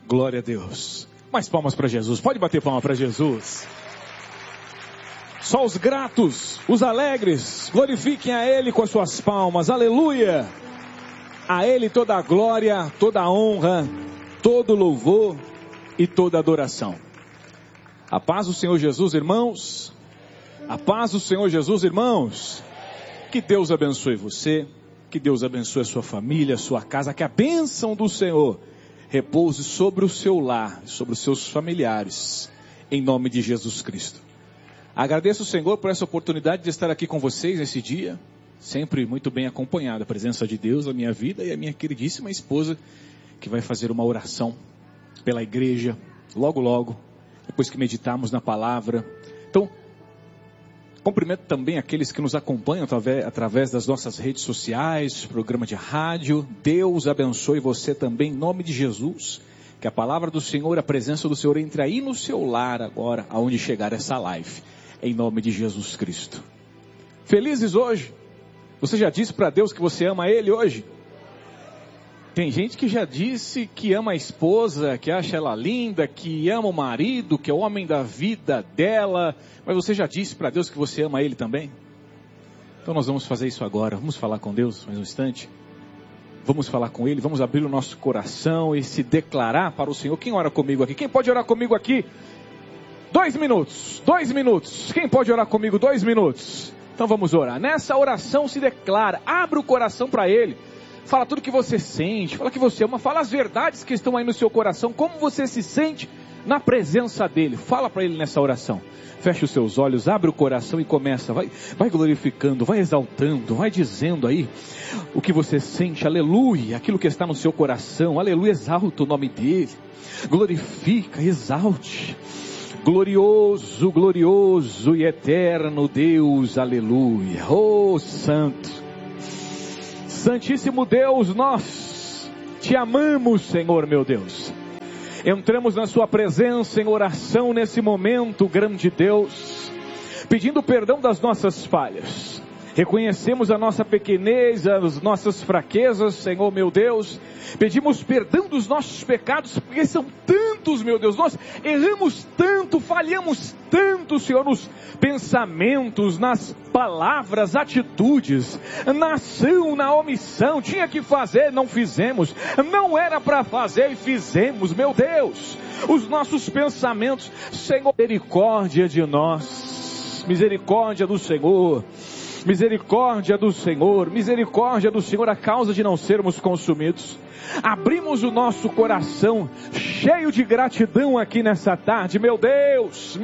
Glória a Deus. Mais palmas para Jesus. Pode bater palma para Jesus. Só os gratos, os alegres, glorifiquem a Ele com as suas palmas. Aleluia. A Ele toda a glória, toda a honra, todo louvor e toda adoração. A paz do Senhor Jesus, irmãos. A paz do Senhor Jesus, irmãos. Que Deus abençoe você. Que Deus abençoe a sua família, a sua casa. Que a bênção do Senhor repouse sobre o seu lar, sobre os seus familiares. Em nome de Jesus Cristo. Agradeço ao Senhor por essa oportunidade de estar aqui com vocês nesse dia. Sempre muito bem acompanhado. A presença de Deus na minha vida e a minha queridíssima esposa, que vai fazer uma oração pela igreja, logo logo, depois que meditarmos na palavra. Então, cumprimento também aqueles que nos acompanham através das nossas redes sociais, programa de rádio. Deus abençoe você também, em nome de Jesus. Que a palavra do Senhor, a presença do Senhor entre aí no seu lar agora, aonde chegar essa live. Em nome de Jesus Cristo. Felizes hoje? Você já disse para Deus que você ama Ele hoje? Tem gente que já disse que ama a esposa, que acha ela linda, que ama o marido, que é o homem da vida dela. Mas você já disse para Deus que você ama Ele também? Então nós vamos fazer isso agora. Vamos falar com Deus mais um instante. Vamos falar com Ele, vamos abrir o nosso coração e se declarar para o Senhor. Quem ora comigo aqui? Quem pode orar comigo aqui? 2 minutos. Quem pode orar comigo 2 minutos? Então vamos orar. Nessa oração se declara, abre o coração para Ele. Fala tudo que você sente, fala que você ama, fala as verdades que estão aí no seu coração, como você se sente na presença dEle. Fala para Ele nessa oração. Feche os seus olhos, abre o coração e começa. Vai glorificando, vai exaltando, vai dizendo aí o que você sente. Aleluia, aquilo que está no seu coração. Aleluia, exalta o nome dEle. Glorifica, exalte. Glorioso, glorioso e eterno Deus, aleluia. Oh, santo, santíssimo Deus, nós te amamos, Senhor meu Deus. Entramos na sua presença em oração nesse momento, grande Deus, pedindo perdão das nossas falhas. Reconhecemos a nossa pequenez, as nossas fraquezas, Senhor meu Deus. Pedimos perdão dos nossos pecados, porque são tantos, meu Deus. Nós erramos tanto, falhamos tanto, Senhor, nos pensamentos, nas palavras, atitudes, na ação, na omissão. Tinha que fazer, não fizemos. Não era para fazer e fizemos, meu Deus. Os nossos pensamentos, Senhor, misericórdia de nós. Misericórdia do Senhor. Misericórdia do Senhor, a causa de não sermos consumidos. Abrimos o nosso coração cheio de gratidão aqui nessa tarde, meu Deus.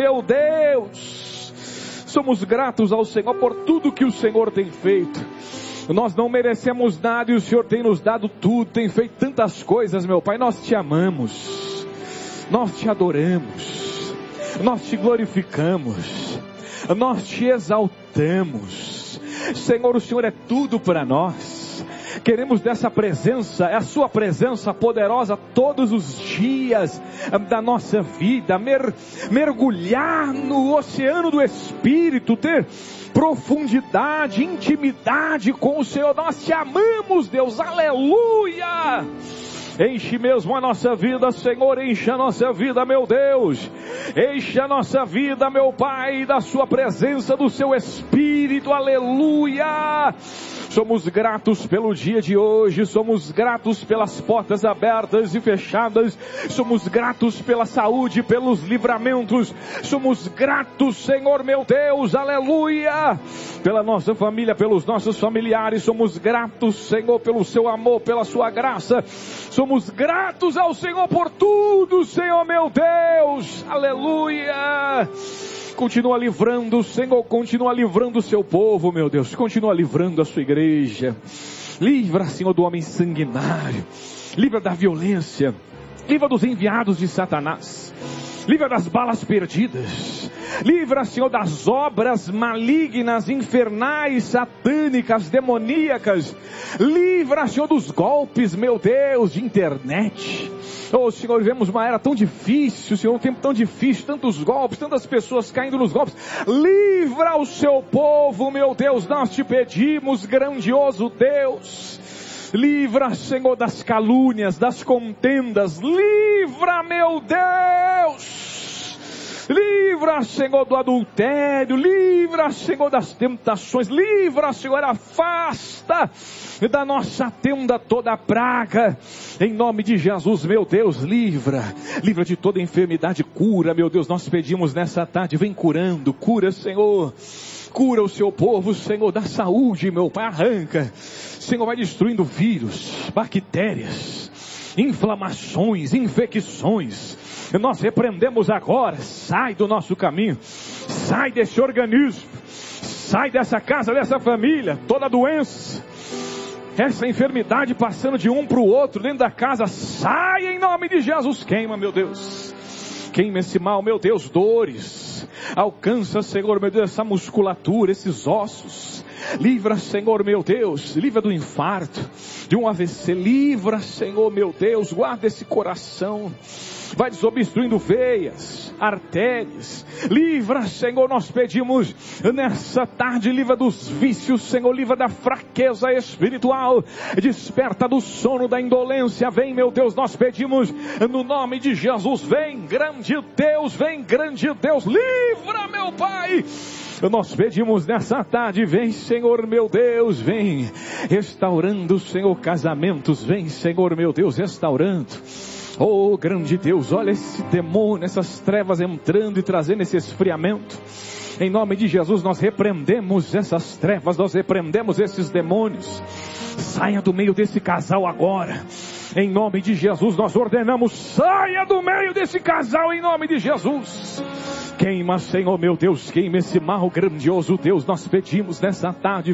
Somos gratos ao Senhor por tudo que o Senhor tem feito. Nós não merecemos nada e o Senhor tem nos dado tudo, tem feito tantas coisas, meu Pai. Nós te amamos, nós te adoramos, nós te glorificamos, nós te exaltamos. Senhor, o Senhor é tudo para nós. Queremos dessa presença, a sua presença poderosa todos os dias da nossa vida, mergulhar no oceano do Espírito, ter profundidade, intimidade com o Senhor. Nós te amamos, Deus, aleluia. Enche mesmo a nossa vida, Senhor, enche a nossa vida, meu Deus. Enche a nossa vida, meu Pai, da sua presença, do seu Espírito, aleluia. Somos gratos pelo dia de hoje, somos gratos pelas portas abertas e fechadas, somos gratos pela saúde, pelos livramentos, somos gratos, Senhor meu Deus, aleluia, pela nossa família, pelos nossos familiares, somos gratos, Senhor, pelo seu amor, pela sua graça, somos gratos ao Senhor por tudo, Senhor meu Deus, aleluia. Continua livrando, Senhor, continua livrando o seu povo, meu Deus, continua livrando a sua igreja. Livra, Senhor, do homem sanguinário, livra da violência, livra dos enviados de Satanás, livra das balas perdidas, livra, Senhor, das obras malignas, infernais, satânicas, demoníacas, livra, Senhor, dos golpes, meu Deus, de internet. Oh, Senhor, vivemos uma era tão difícil, Senhor, um tempo tão difícil, tantos golpes, tantas pessoas caindo nos golpes. Livra o seu povo, meu Deus, nós te pedimos, grandioso Deus. Livra, Senhor, das calúnias, das contendas. Livra, meu Deus. Livra, Senhor, do adultério. Livra, Senhor, das tentações. Livra, Senhor, afasta da nossa tenda toda a praga. Em nome de Jesus, meu Deus, livra de toda enfermidade, cura, meu Deus, nós pedimos nessa tarde, vem curando, cura, Senhor. Cura o seu povo, Senhor, da saúde, meu Pai, arranca. Senhor, vai destruindo vírus, bactérias, inflamações, infecções. Nós repreendemos agora, sai do nosso caminho, sai desse organismo, sai dessa casa, dessa família, toda doença, essa enfermidade passando de um para o outro dentro da casa, sai em nome de Jesus. Queima, meu Deus, queima esse mal, meu Deus, dores, alcança, Senhor, meu Deus, essa musculatura, esses ossos. Livra, Senhor, meu Deus, livra do infarto, de um AVC, livra, Senhor, meu Deus, guarda esse coração, vai desobstruindo veias, artérias, livra, Senhor, nós pedimos nessa tarde, livra dos vícios, Senhor, livra da fraqueza espiritual, desperta do sono, da indolência, vem, meu Deus, nós pedimos no nome de Jesus, vem grande Deus, livra, meu Pai. Nós pedimos nessa tarde, vem, Senhor, meu Deus, vem restaurando, Senhor, casamentos, vem, Senhor, meu Deus, restaurando. Oh, grande Deus, olha esse demônio, essas trevas entrando e trazendo esse esfriamento. Em nome de Jesus, nós repreendemos essas trevas, nós repreendemos esses demônios. Saia do meio desse casal agora. Em nome de Jesus, nós ordenamos, saia do meio desse casal, em nome de Jesus. Queima, Senhor, meu Deus, queima esse mal grandioso, Deus, nós pedimos nessa tarde,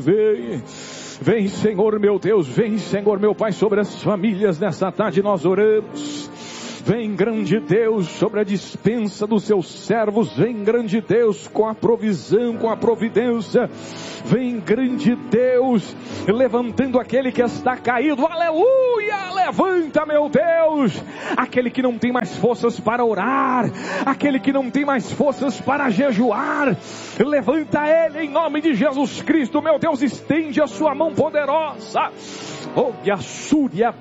vem, Senhor, meu Deus, vem, Senhor, meu Pai, sobre as famílias, nessa tarde nós oramos. Vem, grande Deus, sobre a dispensa dos seus servos. Vem, grande Deus, com a provisão, com a providência. Vem, grande Deus, levantando aquele que está caído. Aleluia! Levanta, meu Deus, aquele que não tem mais forças para orar, aquele que não tem mais forças para jejuar. Levanta ele em nome de Jesus Cristo, meu Deus, estende a sua mão poderosa. Oh, Yasúria,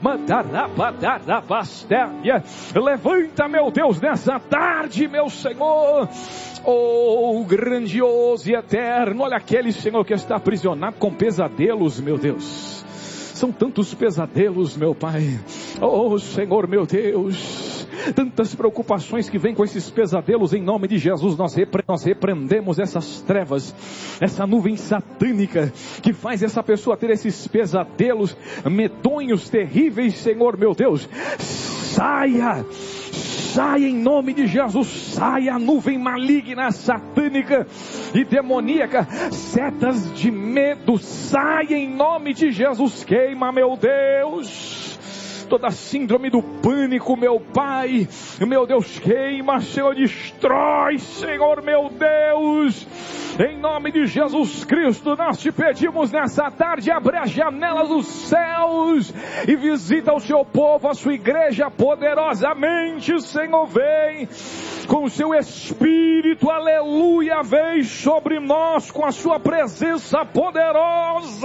Mandarabastéria. Levanta, meu Deus, nessa tarde, meu Senhor. Oh, grandioso e eterno. Olha aquele, Senhor, que está aprisionado com pesadelos, meu Deus. São tantos pesadelos, meu Pai. Oh, Senhor, meu Deus. Tantas preocupações que vêm com esses pesadelos. Em nome de Jesus, nós repreendemos essas trevas, essa nuvem satânica que faz essa pessoa ter esses pesadelos medonhos, terríveis. Senhor, meu Deus, saia em nome de Jesus, saia a nuvem maligna, satânica e demoníaca, setas de medo, saia em nome de Jesus. Queima, meu Deus, toda síndrome do pânico, meu Pai, meu Deus, queima, Senhor, destrói, Senhor, meu Deus, em nome de Jesus Cristo, nós te pedimos nessa tarde, abre as janelas dos céus e visita o seu povo, a sua igreja poderosamente, Senhor, vem com o seu Espírito, aleluia, vem sobre nós com a sua presença poderosa.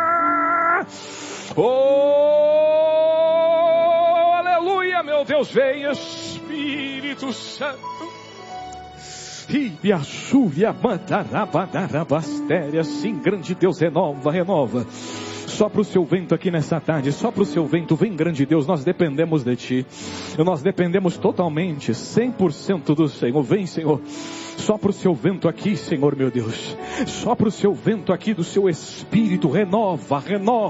Oh, aleluia, meu Deus, vem Espírito Santo. Sim, grande Deus, renova. Sopra o seu vento aqui nessa tarde, sopra o seu vento, vem, grande Deus, nós dependemos de Ti, nós dependemos totalmente, 100% do Senhor. Vem, Senhor, sopra o seu vento aqui, Senhor, meu Deus, sopra o seu vento aqui do seu Espírito, renova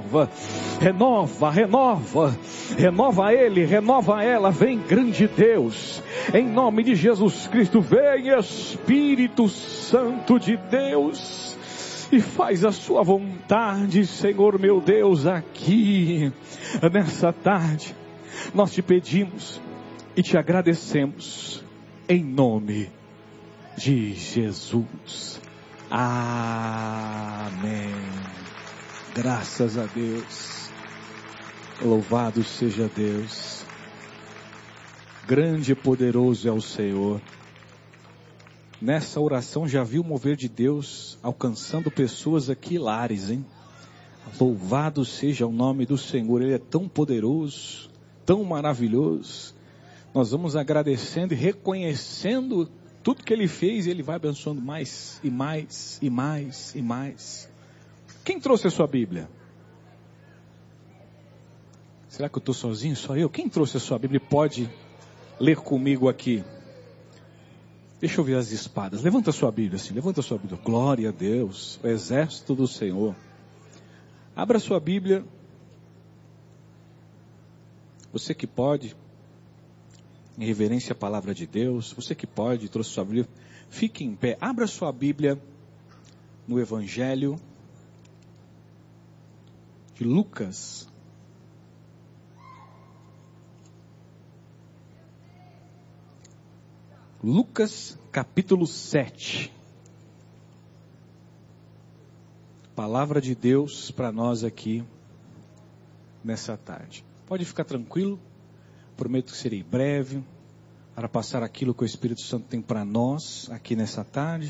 ele, renova ela, vem, grande Deus, em nome de Jesus Cristo, vem, Espírito Santo de Deus, e faz a sua vontade, Senhor, meu Deus, aqui, nessa tarde, nós te pedimos e te agradecemos, em nome de Jesus, amém. Graças a Deus, louvado seja Deus, grande e poderoso é o Senhor. Nessa oração já vi o mover de Deus alcançando pessoas aqui, lares, hein? Louvado seja o nome do Senhor, Ele é tão poderoso, tão maravilhoso. Nós vamos agradecendo e reconhecendo tudo que Ele fez, e Ele vai abençoando mais e mais e mais e mais. Quem trouxe a sua Bíblia? Será que eu estou sozinho? Só eu? Quem trouxe a sua Bíblia pode ler comigo aqui? Deixa eu ver as espadas. Levanta a sua Bíblia assim, levanta a sua Bíblia. Glória a Deus, o exército do Senhor. Abra a sua Bíblia. Você que pode, em reverência à palavra de Deus, você que pode, trouxe sua Bíblia, fique em pé. Abra a sua Bíblia no Evangelho de Lucas. Lucas capítulo 7. Palavra de Deus para nós aqui nessa tarde. Pode ficar tranquilo, prometo que serei breve para passar aquilo que o Espírito Santo tem para nós aqui nessa tarde.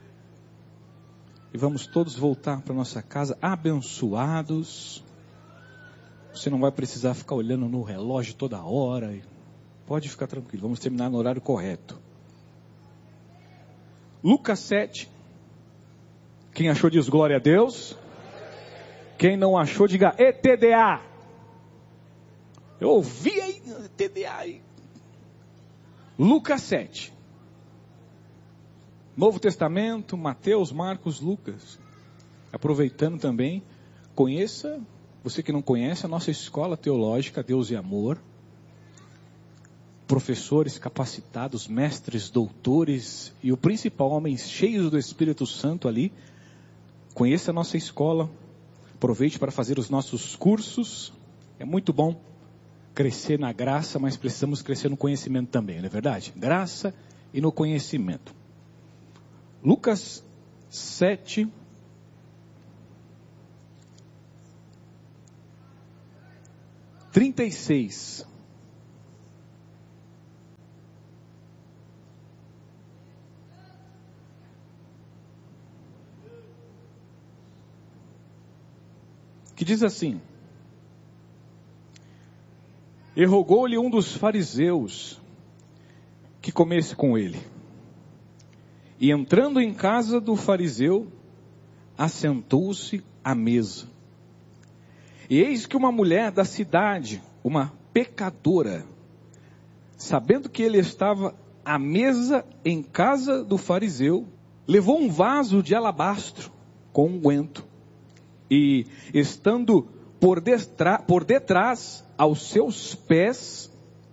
E vamos todos voltar para nossa casa abençoados. Você não vai precisar ficar olhando no relógio toda hora. Pode ficar tranquilo, vamos terminar no horário correto. Lucas 7. Quem achou diz glória a Deus. Quem não achou diga ETDA. Eu ouvi aí ETDA aí. Lucas 7. Novo Testamento, Mateus, Marcos, Lucas. Aproveitando também, conheça, você que não conhece, a nossa escola teológica Deus e Amor. Professores capacitados, mestres, doutores e o principal, homens cheios do Espírito Santo ali. Conheça a nossa escola, aproveite para fazer os nossos cursos. É muito bom crescer na graça, mas precisamos crescer no conhecimento também, não é verdade? Graça e no conhecimento. Lucas 7, (36). Que diz assim: e rogou-lhe um dos fariseus que comesse com ele. E entrando em casa do fariseu, assentou-se à mesa. E eis que uma mulher da cidade, uma pecadora, sabendo que ele estava à mesa em casa do fariseu, levou um vaso de alabastro com unguento. E estando por detrás aos seus pés,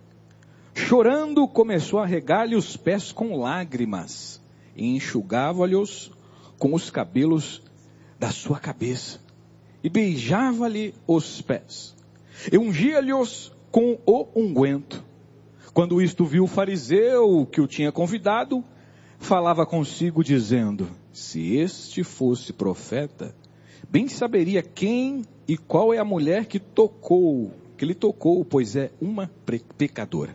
chorando, começou a regar-lhe os pés com lágrimas, e enxugava-lhes com os cabelos da sua cabeça, e beijava-lhe os pés, e ungia-lhes com o unguento. Quando isto viu o fariseu que o tinha convidado, falava consigo dizendo: se este fosse profeta, bem saberia quem e qual é a mulher que lhe tocou, pois é uma pecadora.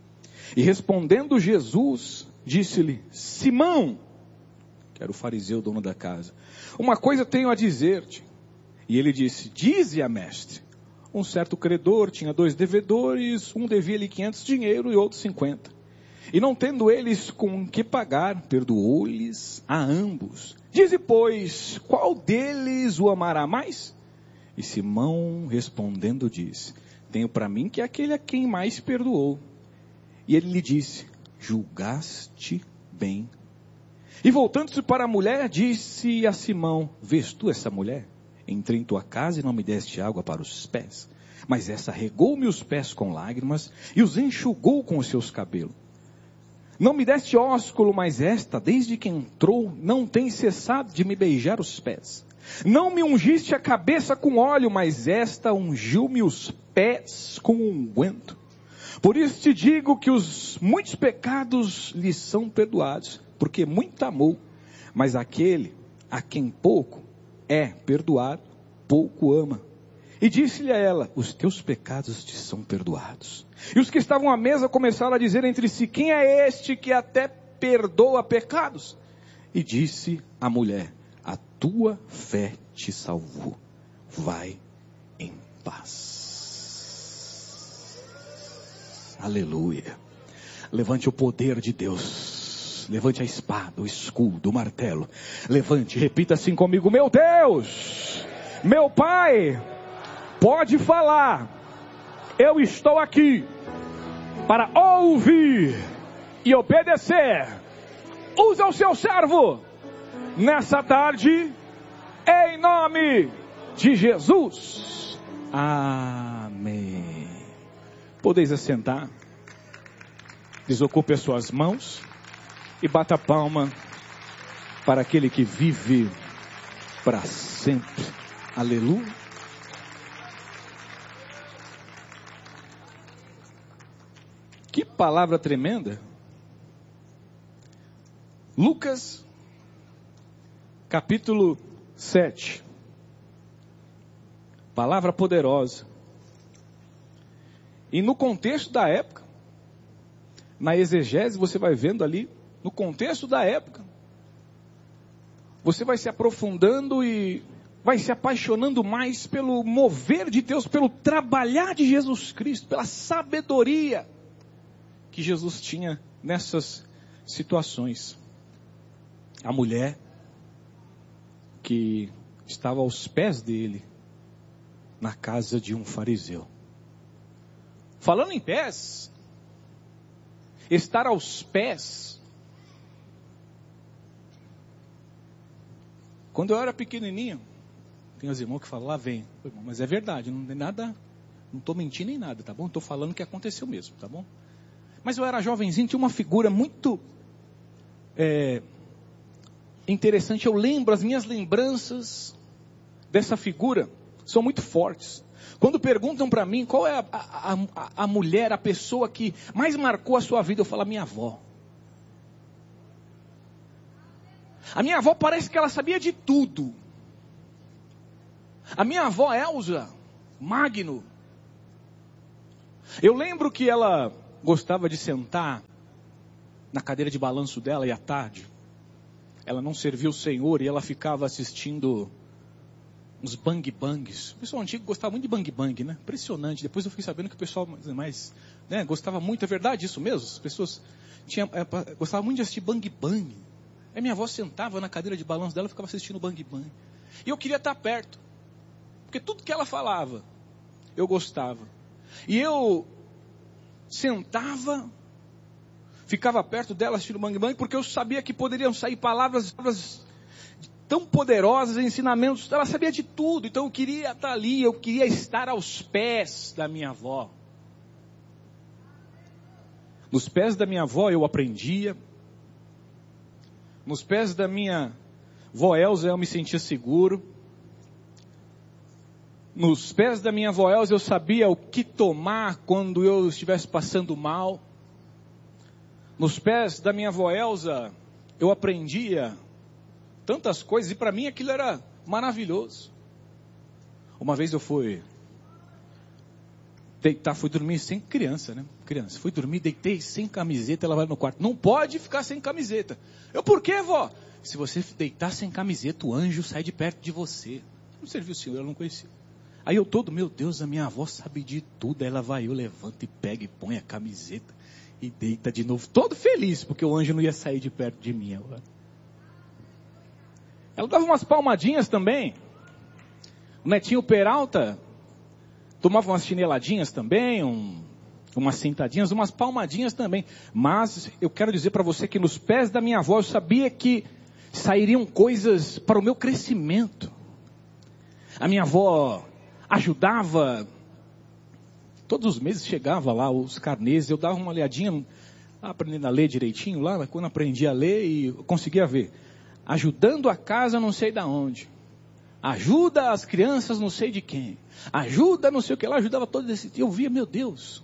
E respondendo Jesus, disse-lhe: Simão, que era o fariseu, dono da casa, uma coisa tenho a dizer-te. E ele disse: dize-a, mestre. Um certo credor tinha 2 devedores, um devia-lhe 500 dinheiro e outro 50. E não tendo eles com que pagar, perdoou-lhes a ambos. Dize, pois, qual deles o amará mais? E Simão respondendo disse: tenho para mim que é aquele a quem mais perdoou. E ele lhe disse: julgaste bem. E voltando-se para a mulher, disse a Simão: vês tu essa mulher? Entrei em tua casa e não me deste água para os pés, mas essa regou-me os pés com lágrimas e os enxugou com os seus cabelos. Não me deste ósculo, mas esta, desde que entrou, não tem cessado de me beijar os pés. Não me ungiste a cabeça com óleo, mas esta ungiu-me os pés com unguento. Por isso te digo que os muitos pecados lhe são perdoados, porque muito amou. Mas aquele a quem pouco é perdoado, pouco ama. E disse-lhe a ela: os teus pecados te são perdoados. E os que estavam à mesa começaram a dizer entre si: quem é este que até perdoa pecados? E disse a mulher: a tua fé te salvou. vai em paz. Aleluia. Levante o poder de Deus. Levante a espada, o escudo, o martelo. Levante, repita assim comigo: meu Deus, meu Pai, pode falar. Eu estou aqui para ouvir e obedecer. Usa o seu servo nessa tarde, em nome de Jesus. Amém. Podeis assentar. Desocupe as suas mãos e bata a palma para aquele que vive para sempre. Aleluia. Que palavra tremenda. Lucas, capítulo 7. Palavra poderosa. E no contexto da época, na exegese, você vai vendo ali, no contexto da época, você vai se aprofundando e vai se apaixonando mais pelo mover de Deus, pelo trabalhar de Jesus Cristo, pela sabedoria que Jesus tinha nessas situações. A mulher que estava aos pés dele, na casa de um fariseu. Falando em pés, estar aos pés. Quando eu era pequenininho, tem os irmãos que falam, lá vem. Mas é verdade, não tem nada, não estou mentindo nem nada, tá bom? Estou falando que aconteceu mesmo, tá bom? Mas eu era jovenzinho, tinha uma figura muito interessante. Eu lembro, as minhas lembranças dessa figura são muito fortes. Quando perguntam para mim qual é a mulher, a pessoa que mais marcou a sua vida, eu falo: a minha avó. A minha avó parece que ela sabia de tudo. A minha avó Elza Magno. Eu lembro que ela gostava de sentar na cadeira de balanço dela e à tarde ela não servia o Senhor e ela ficava assistindo uns bang-bangs. O pessoal antigo gostava muito de bang-bang, né? Impressionante. Depois eu fiquei sabendo que o pessoal mais gostava muito. É verdade isso mesmo? As pessoas gostavam muito de assistir bang-bang. Aí minha avó sentava na cadeira de balanço dela e ficava assistindo bang-bang. E eu queria estar perto. Porque tudo que ela falava, eu gostava. E eu sentava, ficava perto dela assistindo bang-bang, porque eu sabia que poderiam sair palavras tão poderosas, ensinamentos. Ela sabia de tudo, então eu queria estar ali, eu queria estar aos pés da minha avó. Nos pés da minha avó eu aprendia. Nos pés da minha avó Elza eu me sentia seguro. Nos pés da minha avó Elza eu sabia o que tomar quando eu estivesse passando mal. Nos pés da minha avó Elza eu aprendia tantas coisas, e para mim aquilo era maravilhoso. Uma vez eu fui deitar, fui dormir sem criança, né? Criança, fui dormir, deitei sem camiseta, ela vai no quarto. Não pode ficar sem camiseta. Eu, por quê, vó? Se você deitar sem camiseta, o anjo sai de perto de você. Não serviu o Senhor, eu não conhecia. Aí eu todo, meu Deus, a minha avó sabe de tudo. Ela vai, eu levanto e pega e põe a camiseta e deita de novo, todo feliz, porque o anjo não ia sair de perto de mim agora. Ela dava umas palmadinhas também. O netinho Peralta tomava umas chineladinhas também, umas sentadinhas, umas palmadinhas também. Mas eu quero dizer para você que nos pés da minha avó eu sabia que sairiam coisas para o meu crescimento. A minha avó ajudava, todos os meses chegava lá os carnês, eu dava uma olhadinha, aprendendo a ler direitinho lá, mas quando aprendi a ler e eu conseguia ver. Ajudando a casa não sei da onde. Ajuda as crianças não sei de quem. Ajuda não sei o que lá, ajudava todo esse. Eu via, meu Deus.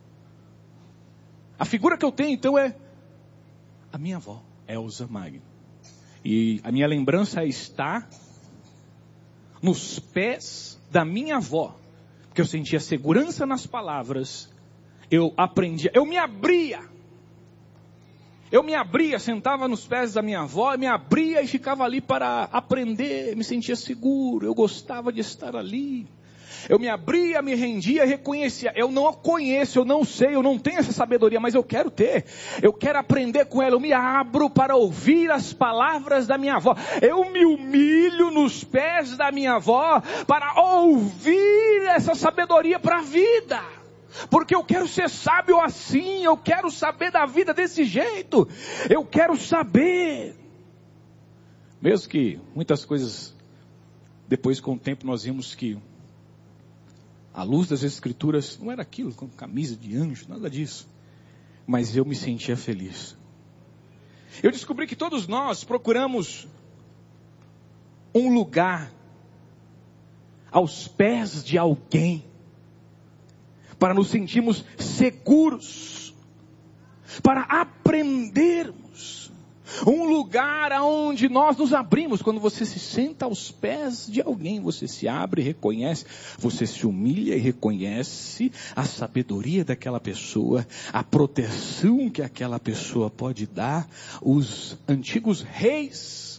A figura que eu tenho então é a minha avó, Elza Magno. E a minha lembrança está nos pés da minha avó. Porque eu sentia segurança nas palavras. Eu aprendia, eu me abria. Eu me abria, sentava nos pés da minha avó, me abria e ficava ali para aprender, me sentia seguro, eu gostava de estar ali. Eu me abria, me rendia, reconhecia. Eu não a conheço, eu não sei, eu não tenho essa sabedoria, mas eu quero ter. Eu quero aprender com ela. Eu me abro para ouvir as palavras da minha avó. Eu me humilho nos pés da minha avó para ouvir essa sabedoria para a vida. Porque eu quero ser sábio assim, eu quero saber da vida desse jeito. Eu quero saber. Mesmo que muitas coisas, depois com o tempo nós vimos que a luz das Escrituras não era aquilo, com camisa de anjo, nada disso. Mas eu me sentia feliz. Eu descobri que todos nós procuramos um lugar aos pés de alguém, para nos sentirmos seguros, para aprendermos. Um lugar onde nós nos abrimos. Quando você se senta aos pés de alguém, você se abre e reconhece, você se humilha e reconhece a sabedoria daquela pessoa, a proteção que aquela pessoa pode dar. Os antigos reis,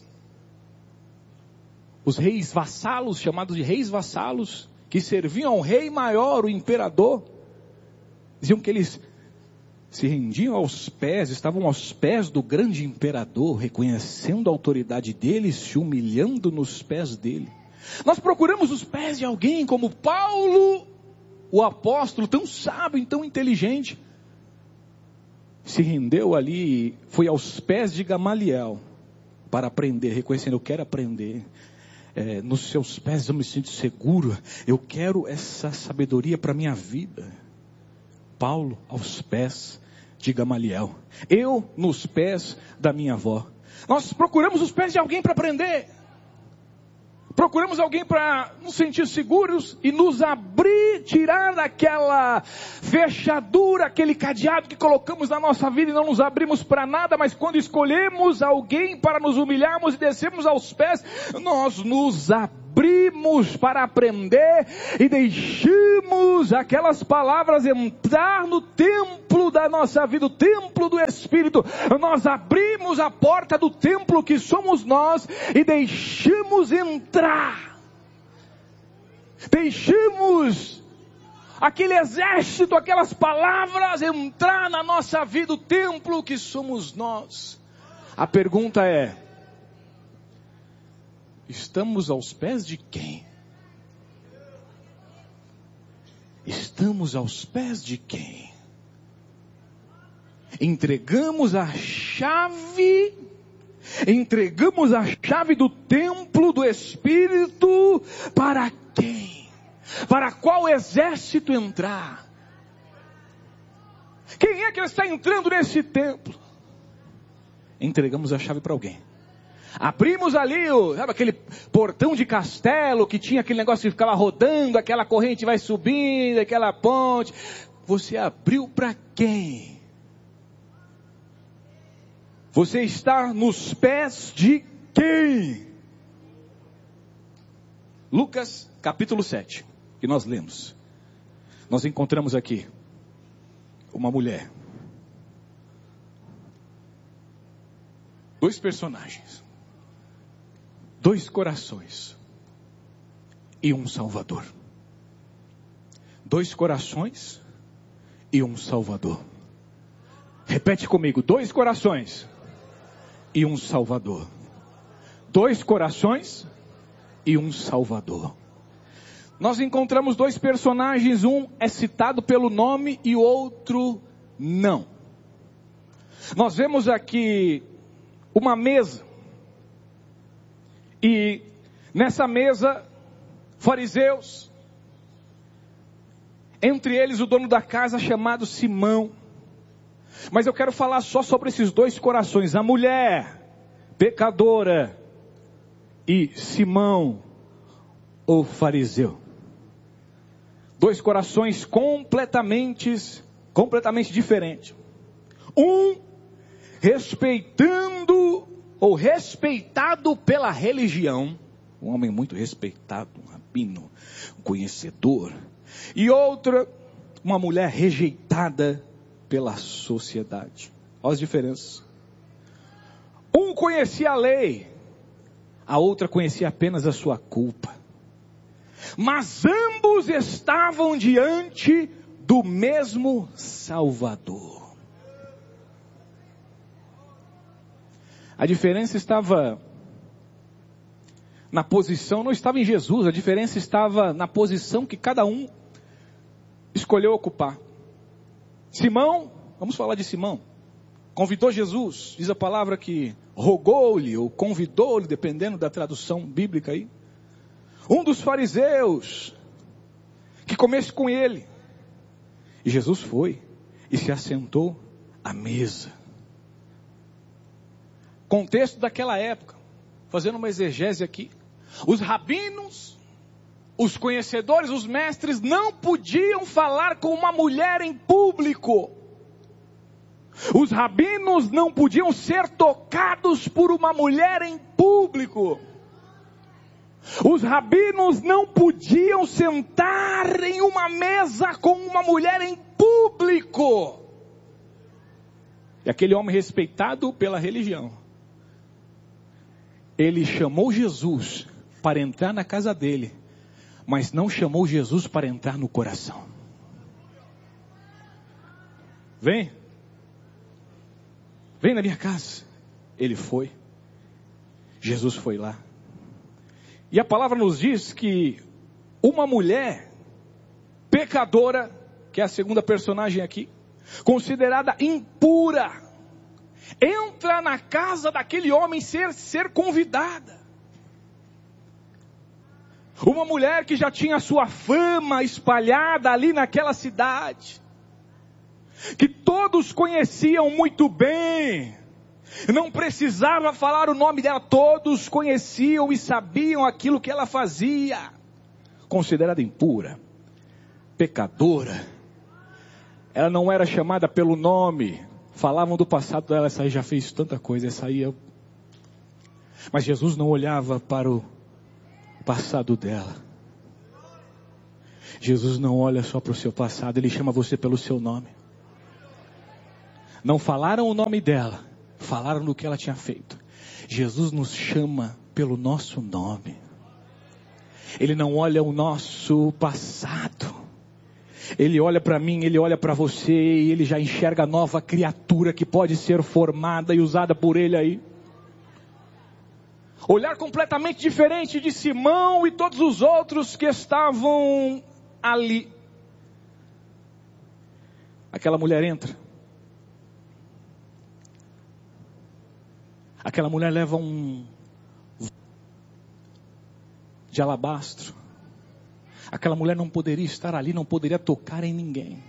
os reis vassalos, chamados de reis vassalos, que serviam ao rei maior, o imperador, diziam que eles se rendiam aos pés, estavam aos pés do grande imperador, reconhecendo a autoridade dele, se humilhando nos pés dele. Nós procuramos os pés de alguém como Paulo, o apóstolo, tão sábio e tão inteligente, se rendeu ali, foi aos pés de Gamaliel, para aprender, reconhecendo, eu quero aprender. Nos seus pés eu me sinto seguro, eu quero essa sabedoria para a minha vida. Paulo aos pés de Gamaliel, eu nos pés da minha avó. Nós procuramos os pés de alguém para aprender, procuramos alguém para nos sentir seguros e nos abrir, tirar daquela fechadura, aquele cadeado que colocamos na nossa vida e não nos abrimos para nada. Mas quando escolhemos alguém para nos humilharmos e descermos aos pés, nós nos abrimos para aprender e deixamos aquelas palavras entrar no templo da nossa vida, o templo do Espírito. Nós abrimos a porta do templo que somos nós e deixamos entrar. Deixamos aquele exército, aquelas palavras entrar na nossa vida, o templo que somos nós. A pergunta é: estamos aos pés de quem? Estamos aos pés de quem? Entregamos a chave do templo do Espírito para quem? Para qual exército entrar? Quem é que está entrando nesse templo? Entregamos a chave para alguém. Abrimos ali, sabe aquele portão de castelo que tinha aquele negócio que ficava rodando, aquela corrente vai subindo, aquela ponte. Você abriu para quem? Você está nos pés de quem? Lucas capítulo 7, que nós lemos. Nós encontramos aqui uma mulher. Dois personagens. Dois corações e um Salvador. Dois corações e um Salvador. Repete comigo: dois corações e um Salvador. Dois corações e um Salvador. Nós encontramos dois personagens, um é citado pelo nome e o outro não. Nós vemos aqui uma mesa. E nessa mesa, fariseus, entre eles o dono da casa chamado Simão. Mas eu quero falar só sobre esses dois corações, a mulher pecadora e Simão, o fariseu. Dois corações completamente diferentes. Um respeitado pela religião, um homem muito respeitado, um rabino, um conhecedor, e outra, uma mulher rejeitada pela sociedade. Olha as diferenças. conhecia a lei, a outra conhecia apenas a sua culpa. Mas ambos estavam diante do mesmo Salvador. A diferença estava na posição, não estava em Jesus, a diferença estava na posição que cada um escolheu ocupar. Simão, vamos falar de Simão, convidou Jesus, diz a palavra que rogou-lhe ou convidou-lhe, dependendo da tradução bíblica aí, um dos fariseus, que comesse com ele. E Jesus foi e se assentou à mesa. Contexto daquela época, fazendo uma exegese aqui, os rabinos, os conhecedores, os mestres não podiam falar com uma mulher em público. Os rabinos não podiam ser tocados por uma mulher em público. Os rabinos não podiam sentar em uma mesa com uma mulher em público. E aquele homem respeitado pela religião, ele chamou Jesus para entrar na casa dele, mas não chamou Jesus para entrar no coração. Vem na minha casa. Ele foi. Jesus foi lá. E a palavra nos diz que uma mulher pecadora, que é a segunda personagem aqui, considerada impura, entra na casa daquele homem ser convidada. Uma mulher que já tinha sua fama espalhada ali naquela cidade, que todos conheciam muito bem, não precisava falar o nome dela, todos conheciam e sabiam aquilo que ela fazia. Considerada impura, pecadora, ela não era chamada pelo nome, falavam do passado dela, essa aí já fez tanta coisa, essa aí mas Jesus não olhava para o passado dela. Jesus não olha só para o seu passado, Ele chama você pelo seu nome. Não falaram o nome dela, falaram do que ela tinha feito. Jesus nos chama pelo nosso nome. Ele não olha o nosso passado. Ele olha para mim, Ele olha para você e Ele já enxerga a nova criatura que pode ser formada e usada por Ele aí. Olhar completamente diferente de Simão e todos os outros que estavam ali. Aquela mulher entra. Aquela mulher leva um de alabastro. Aquela mulher não poderia estar ali, não poderia tocar em ninguém.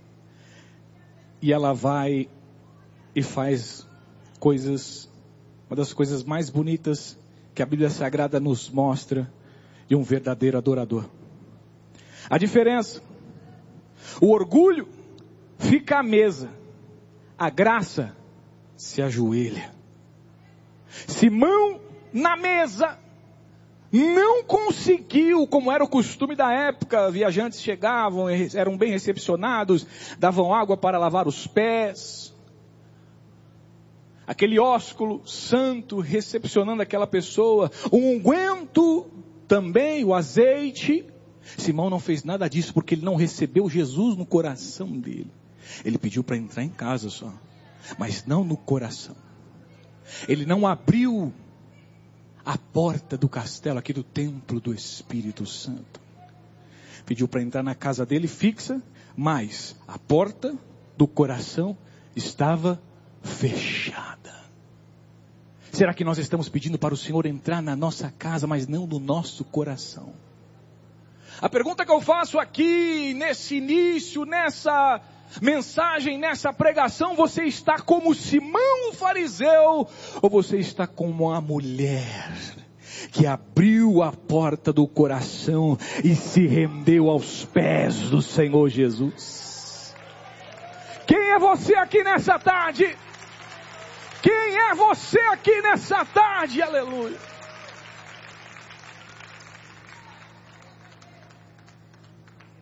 E ela vai e faz coisas, uma das coisas mais bonitas que a Bíblia Sagrada nos mostra de um verdadeiro adorador. A diferença: o orgulho fica à mesa, a graça se ajoelha. Simão, na mesa, não conseguiu, como era o costume da época, viajantes chegavam, eram bem recepcionados, davam água para lavar os pés, aquele ósculo santo recepcionando aquela pessoa, o unguento também, o azeite. Simão não fez nada disso porque ele não recebeu Jesus no coração dele. Ele pediu para entrar em casa só, mas não no coração. Ele não abriu a porta do castelo aqui do templo do Espírito Santo. Pediu para entrar na casa dele fixa, mas a porta do coração estava fechada. Será que nós estamos pedindo para o Senhor entrar na nossa casa, mas não no nosso coração? A pergunta que eu faço aqui, nesse início, nessa mensagem, nessa pregação: você está como Simão o fariseu, ou você está como a mulher que abriu a porta do coração e se rendeu aos pés do Senhor Jesus? Quem é você aqui nessa tarde? Quem é você aqui nessa tarde? Aleluia!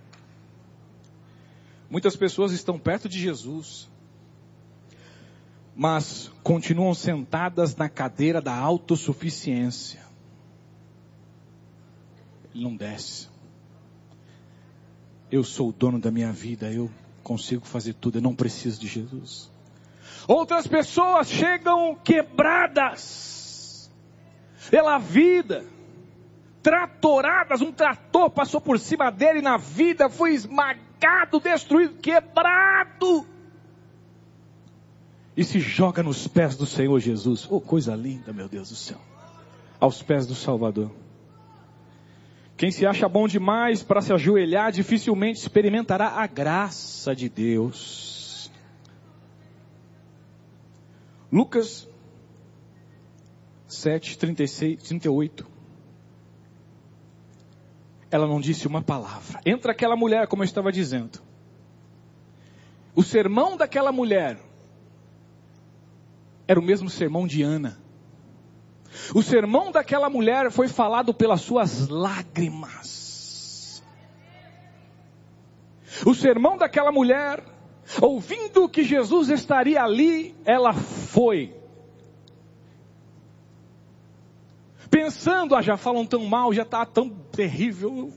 Muitas pessoas estão perto de Jesus, mas continuam sentadas na cadeira da autossuficiência. Ele não desce. Eu sou o dono da minha vida, eu consigo fazer tudo, eu não preciso de Jesus. Outras pessoas chegam quebradas pela vida, tratoradas, um trator passou por cima dele na vida, foi esmagado, destruído, quebrado. E se joga nos pés do Senhor Jesus. Oh, coisa linda, meu Deus do céu. Aos pés do Salvador. Quem se acha bom demais para se ajoelhar, dificilmente experimentará a graça de Deus. Lucas 7, 36, 38. Ela não disse uma palavra. Entra aquela mulher, como eu estava dizendo. O sermão daquela mulher era o mesmo sermão de Ana. O sermão daquela mulher foi falado pelas suas lágrimas. O sermão daquela mulher, ouvindo que Jesus estaria ali, ela foi. Pensando, já falam tão mal, já está tão terrível.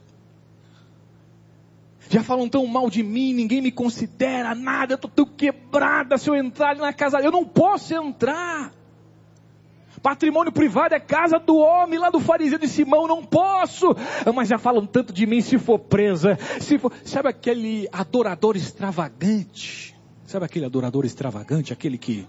Já falam tão mal de mim, ninguém me considera nada, eu estou tão quebrada, se eu entrar ali na casa, eu não posso entrar. Patrimônio privado é casa do homem, lá do fariseu de Simão, não posso. Mas já falam tanto de mim, se for presa, sabe aquele adorador extravagante? Sabe aquele adorador extravagante, aquele que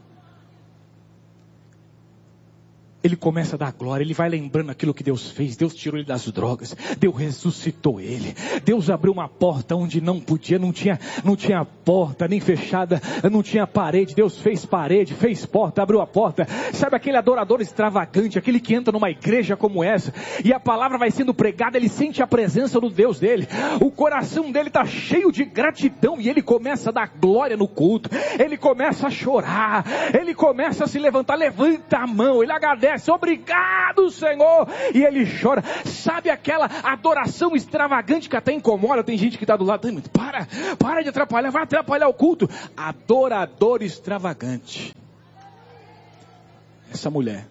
ele começa a dar glória, ele vai lembrando aquilo que Deus fez. Deus tirou ele das drogas, Deus ressuscitou ele, Deus abriu uma porta onde não podia, não tinha porta nem fechada, não tinha parede, Deus fez parede, fez porta, abriu a porta. Sabe aquele adorador extravagante, aquele que entra numa igreja como essa, e a palavra vai sendo pregada, ele sente a presença do Deus dele, o coração dele está cheio de gratidão, e ele começa a dar glória no culto, ele começa a chorar, ele começa a se levantar, levanta a mão, ele agradece, obrigado Senhor, e ele chora. Sabe aquela adoração extravagante que até incomoda? Tem gente que está do lado, para de atrapalhar, vai atrapalhar o culto. Adorador extravagante. Essa mulher,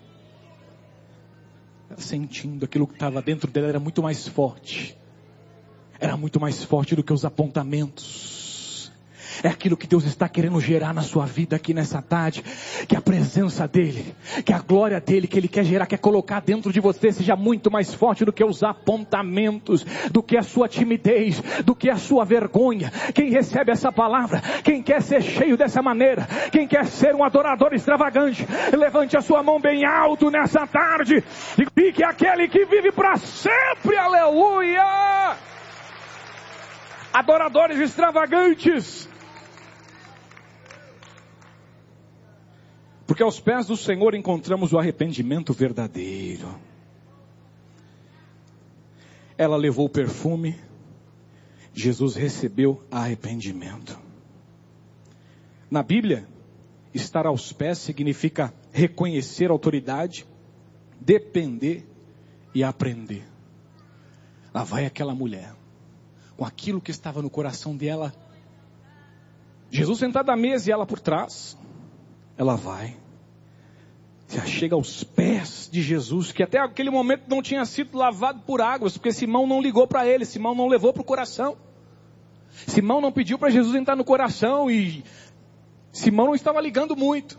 sentindo aquilo que estava dentro dela, era muito mais forte do que os apontamentos. É aquilo que Deus está querendo gerar na sua vida aqui nessa tarde, que a presença dEle, que a glória dEle, que Ele quer gerar, quer colocar dentro de você, seja muito mais forte do que os apontamentos, do que a sua timidez, do que a sua vergonha. Quem recebe essa palavra, quem quer ser cheio dessa maneira, quem quer ser um adorador extravagante, levante a sua mão bem alto nessa tarde, e fique aquele que vive para sempre, aleluia! Adoradores extravagantes. Porque aos pés do Senhor encontramos o arrependimento verdadeiro. Ela levou o perfume, Jesus recebeu arrependimento. Na Bíblia, estar aos pés significa reconhecer a autoridade, depender e aprender. Lá vai aquela mulher, com aquilo que estava no coração dela. Jesus sentado à mesa e ela por trás. Ela vai, se achega aos pés de Jesus, que até aquele momento não tinha sido lavado por águas, porque Simão não ligou para ele, Simão não levou para o coração. Simão não pediu para Jesus entrar no coração, e Simão não estava ligando muito.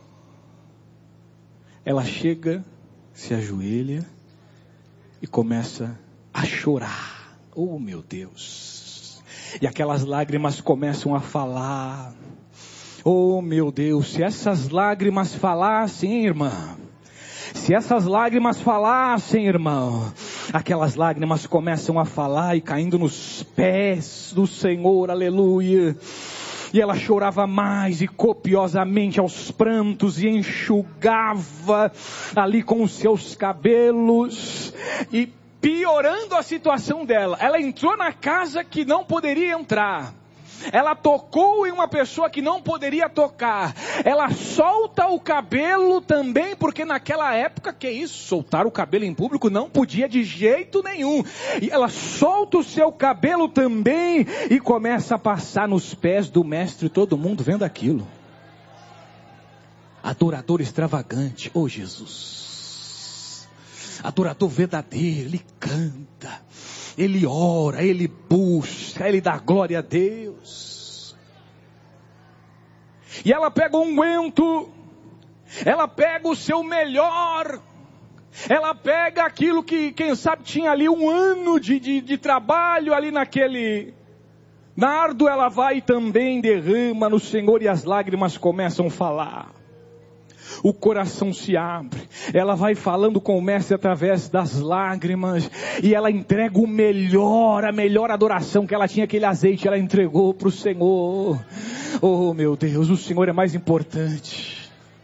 Ela chega, se ajoelha e começa a chorar. Oh meu Deus! E aquelas lágrimas começam a falar. Oh meu Deus, se essas lágrimas falassem, irmã, se essas lágrimas falassem, irmão, aquelas lágrimas começam a falar e caindo nos pés do Senhor, aleluia. E ela chorava mais e copiosamente aos prantos e enxugava ali com os seus cabelos e piorando a situação dela. Ela entrou na casa que não poderia entrar. Ela tocou em uma pessoa que não poderia tocar. Ela solta o cabelo também, porque naquela época, que isso? Soltar o cabelo em público não podia de jeito nenhum. E ela solta o seu cabelo também e começa a passar nos pés do mestre, todo mundo vendo aquilo. Adorador extravagante, oh Jesus. Adorador verdadeiro, ele canta, ele ora, ele busca, ele dá glória a Deus. E ela pega o unguento, ela pega o seu melhor, ela pega aquilo que, quem sabe, tinha ali 1 ano de trabalho ali naquele nardo, ela vai e também derrama no Senhor e as lágrimas começam a falar. O coração se abre, ela vai falando com o mestre através das lágrimas, e ela entrega o melhor, a melhor adoração que ela tinha, aquele azeite, ela entregou para o Senhor. Oh meu Deus, o Senhor é mais importante.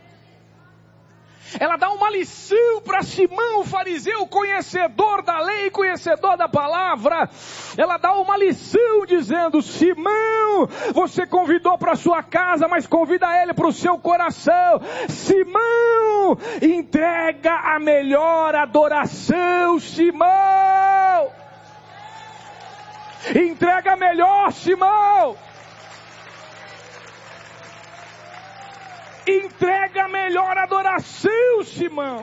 Ela dá uma lição para Simão, o fariseu, conhecedor da lei, conhecedor da palavra. Ela dá uma lição dizendo: Simão, você convidou para sua casa, mas convida ele para o seu coração. Simão, entrega a melhor adoração, Simão. Entrega melhor, Simão. Entrega a melhor adoração, Simão.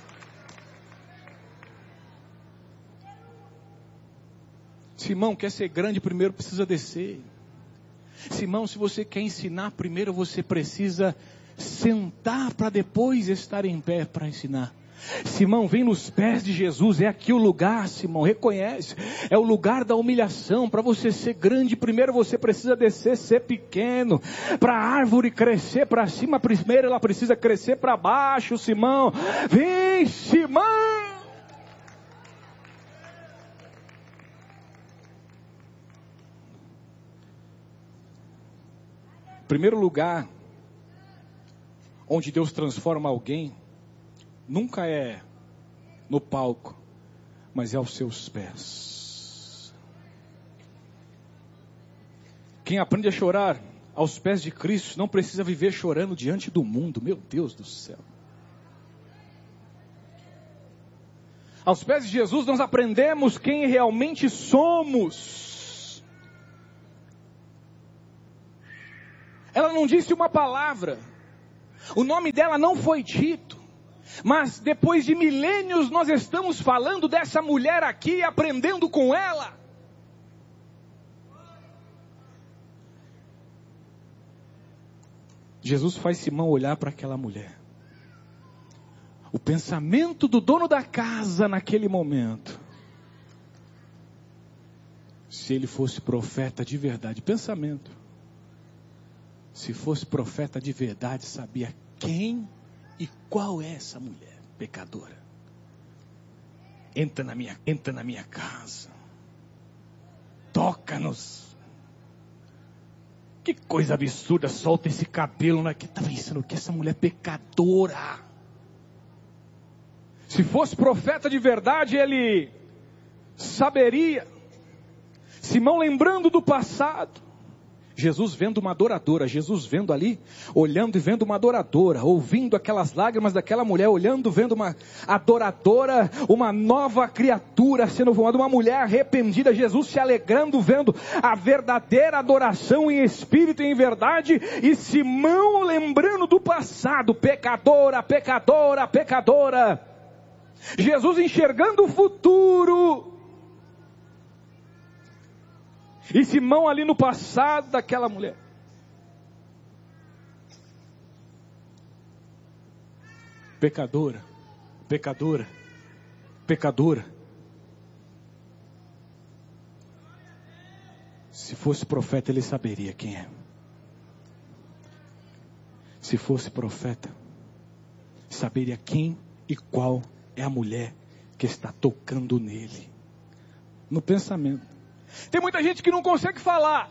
Simão, quer ser grande, primeiro precisa descer. Simão, se você quer ensinar, primeiro você precisa sentar para depois estar em pé para ensinar. Simão, vem nos pés de Jesus, é aqui o lugar, Simão, reconhece, é o lugar da humilhação. Para você ser grande, primeiro você precisa descer, ser pequeno. Para a árvore crescer para cima, primeiro ela precisa crescer para baixo, Simão. Vem, Simão. Primeiro lugar onde Deus transforma alguém nunca é no palco, mas é aos seus pés. Quem aprende a chorar aos pés de Cristo não precisa viver chorando diante do mundo. Meu Deus do céu. Aos pés de Jesus nós aprendemos quem realmente somos. Ela não disse uma palavra, o nome dela não foi dito. Mas depois de milênios nós estamos falando dessa mulher aqui, aprendendo com ela. Jesus faz Simão olhar para aquela mulher. O pensamento do dono da casa naquele momento: se ele fosse profeta de verdade, pensamento, se fosse profeta de verdade, sabia quem e qual é essa mulher pecadora. Entra na minha casa, toca-nos. Que coisa absurda, solta esse cabelo, né? Que está pensando que essa mulher é pecadora. Se fosse profeta de verdade, ele saberia. Simão, lembrando do passado, Jesus vendo uma adoradora, Jesus vendo ali, olhando e vendo uma adoradora, ouvindo aquelas lágrimas daquela mulher, olhando, vendo uma adoradora, uma nova criatura sendo formada, uma mulher arrependida, Jesus se alegrando, vendo a verdadeira adoração em espírito e em verdade, e Simão lembrando do passado, pecadora, pecadora, pecadora, Jesus enxergando o futuro, e Simão ali no passado daquela mulher. Pecadora, pecadora, pecadora. Se fosse profeta, ele saberia quem é. Se fosse profeta, saberia quem e qual é a mulher que está tocando nele. No pensamento. Tem muita gente que não consegue falar.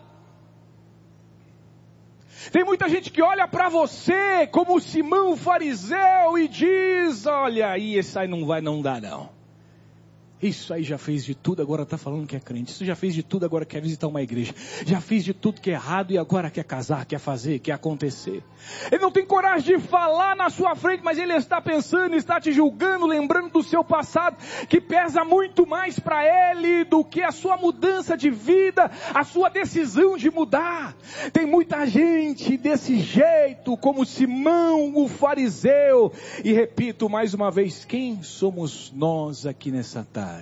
Tem muita gente que olha para você como Simão o fariseu e diz: olha aí, esse aí não vai, não dá não. Isso aí já fez de tudo, agora está falando que é crente. Isso já fez de tudo, agora quer visitar uma igreja. Já fez de tudo que é errado e agora quer casar, quer fazer, quer acontecer. Ele não tem coragem de falar na sua frente, mas ele está pensando, está te julgando, lembrando do seu passado, que pesa muito mais para ele do que a sua mudança de vida, a sua decisão de mudar. Tem muita gente desse jeito, como Simão, o fariseu. E repito mais uma vez, quem somos nós aqui nessa tarde?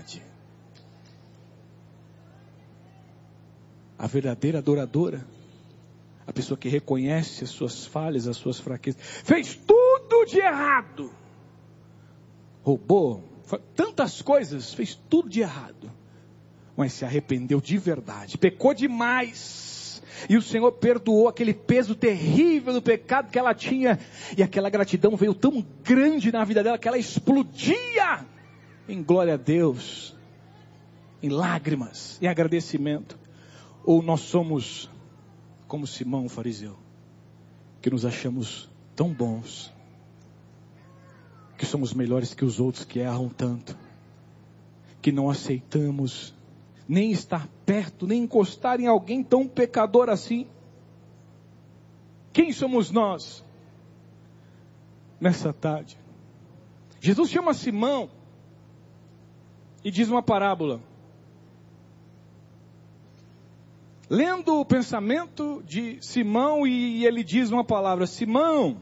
A verdadeira adoradora, a pessoa que reconhece as suas falhas, as suas fraquezas, fez tudo de errado, roubou, tantas coisas, fez tudo de errado, mas se arrependeu de verdade, pecou demais, e o Senhor perdoou aquele peso terrível do pecado que ela tinha, e aquela gratidão veio tão grande na vida dela, que ela explodia em glória a Deus, em lágrimas, em agradecimento. Ou nós somos como Simão o fariseu, que nos achamos tão bons, que somos melhores que os outros que erram tanto, que não aceitamos nem estar perto, nem encostar em alguém tão pecador assim. Quem somos nós nessa tarde? Jesus chama Simão e diz uma parábola. Lendo o pensamento de Simão, e ele diz uma palavra: Simão,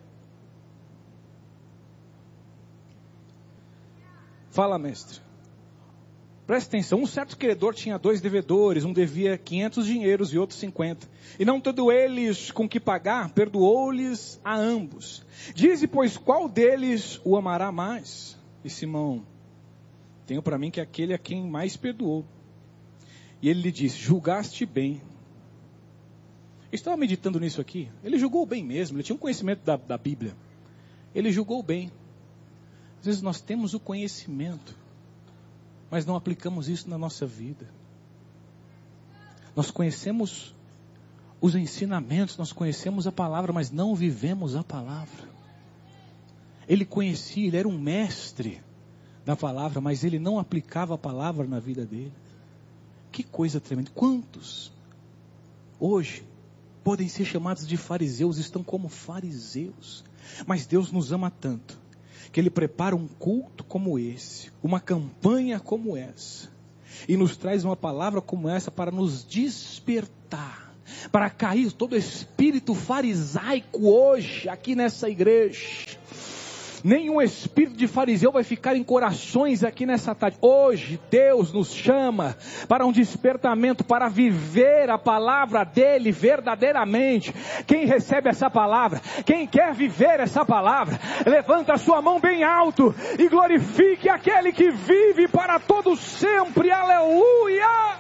fala, mestre. Presta atenção, um certo credor tinha 2 devedores, um devia 500 dinheiros e outro 50. E não tendo eles com que pagar, perdoou-lhes a ambos. Dize, pois, qual deles o amará mais? E Simão: tenho para mim que aquele a quem mais perdoou. E ele lhe disse: julgaste bem. Eu estava meditando nisso aqui. Ele julgou bem mesmo, ele tinha um conhecimento da Bíblia. Ele julgou bem. Às vezes nós temos o conhecimento, mas não aplicamos isso na nossa vida. Nós conhecemos os ensinamentos, nós conhecemos a palavra, mas não vivemos a palavra. Ele conhecia, ele era um mestre da palavra, mas ele não aplicava a palavra na vida dele. Que coisa tremenda. Quantos hoje podem ser chamados de fariseus, estão como fariseus, mas Deus nos ama tanto, que Ele prepara um culto como esse, uma campanha como essa, e nos traz uma palavra como essa para nos despertar, para cair todo espírito farisaico hoje, aqui nessa igreja. Nenhum espírito de fariseu vai ficar em corações aqui nessa tarde. Hoje Deus nos chama para um despertamento, para viver a palavra dele verdadeiramente. Quem recebe essa palavra, quem quer viver essa palavra, levanta a sua mão bem alto e glorifique aquele que vive para todo sempre. Aleluia!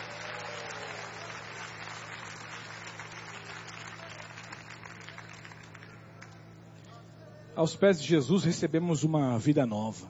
Aos pés de Jesus recebemos uma vida nova.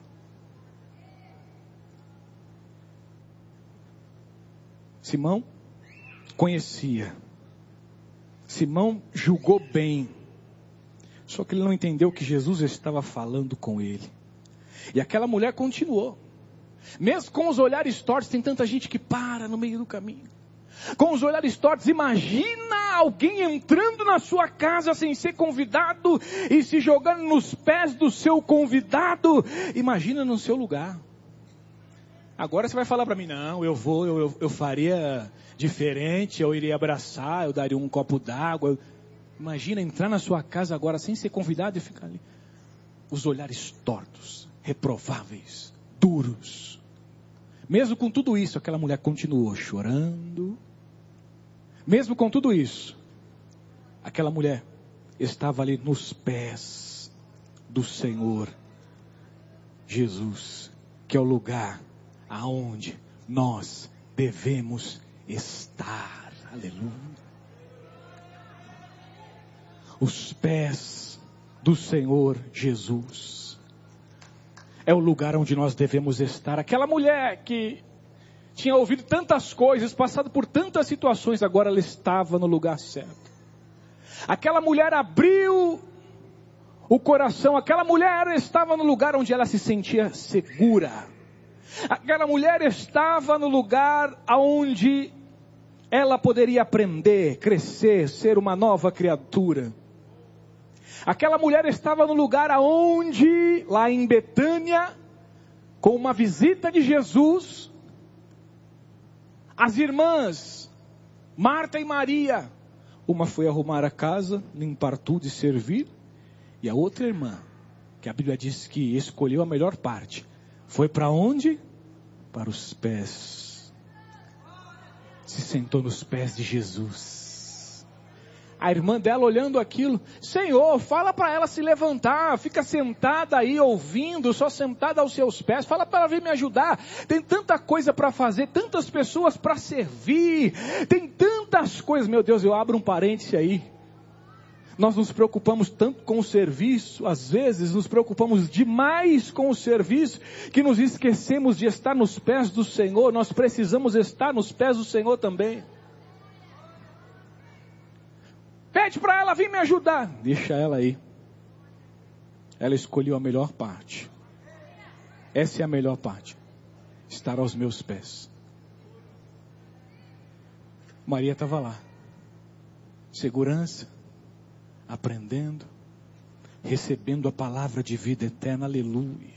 Simão conhecia. Simão julgou bem. Só que ele não entendeu que Jesus estava falando com ele. E aquela mulher continuou. Mesmo com os olhares tortos, tem tanta gente que para no meio do caminho. Com os olhares tortos, imagina alguém entrando na sua casa sem ser convidado e se jogando nos pés do seu convidado. Imagina no seu lugar. Agora você vai falar para mim: não, eu faria diferente, eu iria abraçar, eu daria um copo d'água. Imagina entrar na sua casa agora sem ser convidado e ficar ali. Os olhares tortos, reprováveis, duros. Mesmo com tudo isso, aquela mulher continuou chorando. Mesmo com tudo isso, aquela mulher estava ali nos pés do Senhor Jesus, que é o lugar aonde nós devemos estar. Aleluia. Os pés do Senhor Jesus é o lugar onde nós devemos estar. Aquela mulher que tinha ouvido tantas coisas, passado por tantas situações, agora ela estava no lugar certo. Aquela mulher abriu o coração, aquela mulher estava no lugar onde ela se sentia segura. Aquela mulher estava no lugar onde ela poderia aprender, crescer, ser uma nova criatura. Aquela mulher estava no lugar aonde, lá em Betânia, com uma visita de Jesus, as irmãs, Marta e Maria, uma foi arrumar a casa, limpar tudo e servir, e a outra irmã, que a Bíblia diz que escolheu a melhor parte, foi para onde? Para os pés. Se sentou nos pés de Jesus. A irmã dela olhando aquilo, Senhor, fala para ela se levantar, fica sentada aí ouvindo, só sentada aos seus pés, fala para ela vir me ajudar, tem tanta coisa para fazer, tantas pessoas para servir, tem tantas coisas, meu Deus, eu abro um parêntese aí, nós nos preocupamos tanto com o serviço, às vezes nos preocupamos demais com o serviço, que nos esquecemos de estar nos pés do Senhor, nós precisamos estar nos pés do Senhor também. Pede para ela vir me ajudar. Deixa ela aí. Ela escolheu a melhor parte. Essa é a melhor parte. Estar aos meus pés. Maria estava lá. Segurança. Aprendendo. Recebendo a palavra de vida eterna. Aleluia.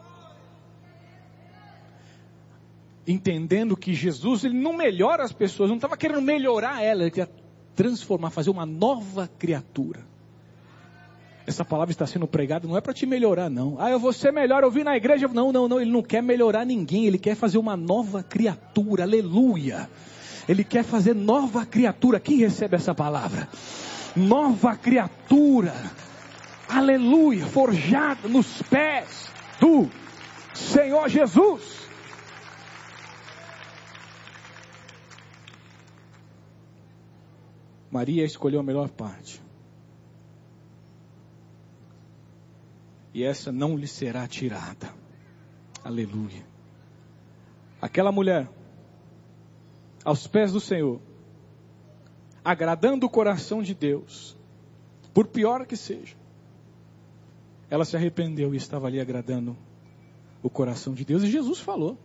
Entendendo que Jesus, ele não melhora as pessoas. Não estava querendo melhorar ela. Ele queria transformar, fazer uma nova criatura. Essa palavra está sendo pregada, não é para te melhorar não. Eu vou ser melhor, eu vim na igreja. Não, ele não quer melhorar ninguém, ele quer fazer uma nova criatura, aleluia. Ele quer fazer nova criatura. Quem recebe essa palavra? Nova criatura, aleluia, forjada nos pés do Senhor Jesus. Maria escolheu a melhor parte. E essa não lhe será tirada. Aleluia. Aquela mulher, aos pés do Senhor, agradando o coração de Deus, por pior que seja, ela se arrependeu e estava ali agradando o coração de Deus. E Jesus falou.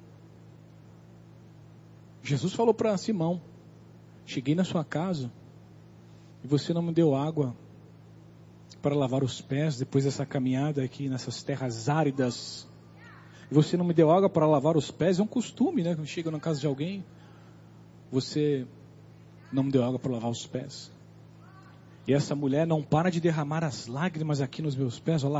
Jesus falou para Simão, cheguei na sua casa, e você não me deu água para lavar os pés depois dessa caminhada aqui nessas terras áridas. E você não me deu água para lavar os pés, é um costume, né? Quando chega na casa de alguém, você não me deu água para lavar os pés. E essa mulher não para de derramar as lágrimas aqui nos meus pés, ó,